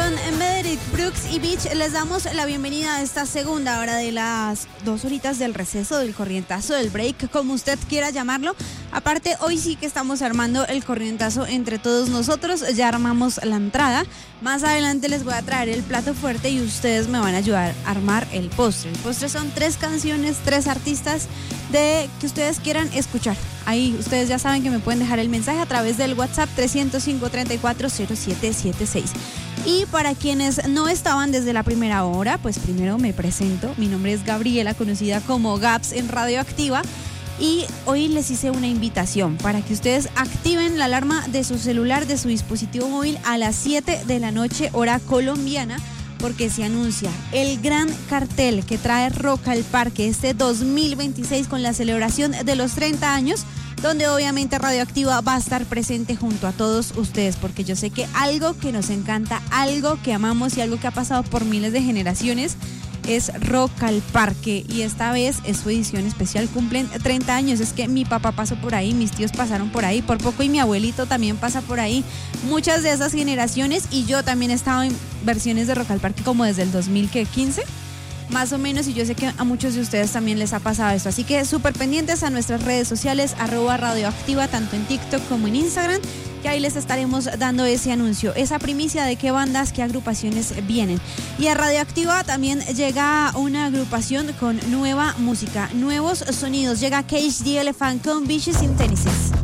Con Mederick, Brooks y Beach les damos la bienvenida a esta segunda hora de las 2 horitas del receso, del corrientazo, del break, como usted quiera llamarlo. Aparte, hoy sí que estamos armando el corrientazo entre todos nosotros, ya armamos la entrada. Más adelante les voy a traer el plato fuerte y ustedes me van a ayudar a armar el postre. El postre son 3 canciones, 3 artistas de que ustedes quieran escuchar. Ahí ustedes ya saben que me pueden dejar el mensaje a través del WhatsApp 305-340776. Y para quienes no estaban desde la primera hora, pues primero me presento. Mi nombre es Gabriela, conocida como Gaps en Radioactiva. Y hoy les hice una invitación para que ustedes activen la alarma de su celular, de su dispositivo móvil a las 7 de la noche, hora colombiana, porque se anuncia el gran cartel que trae Rock al Parque este 2026 con la celebración de los 30 años, donde obviamente Radioactiva va a estar presente junto a todos ustedes, porque yo sé que algo que nos encanta, algo que amamos y algo que ha pasado por miles de generaciones es Rock al Parque, y esta vez es su edición especial, cumplen 30 años, es que mi papá pasó por ahí, mis tíos pasaron por ahí, por poco y mi abuelito también pasa por ahí, muchas de esas generaciones, y yo también he estado en versiones de Rock al Parque como desde el 2015, más o menos, y yo sé que a muchos de ustedes también les ha pasado esto, así que súper pendientes a nuestras redes sociales, @radioactiva, tanto en TikTok como en Instagram, que ahí les estaremos dando ese anuncio, esa primicia de qué bandas, qué agrupaciones vienen. Y a Radioactiva también llega una agrupación con nueva música, nuevos sonidos, llega Cage the Elephant con Vicious Intentions.